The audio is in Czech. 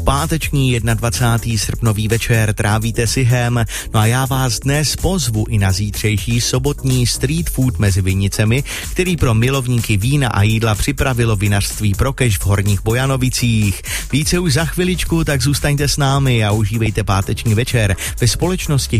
Páteční 21. srpnový večer trávíte sihem, no a já vás dnes pozvu i na zítřejší sobotní street food mezi Vinicemi, který pro milovníky vína a jídla připravilo vinařství Prokeš v Horních Bojanovicích. Více už za chviličku, tak zůstaňte s námi a užívejte páteční večer ve společnosti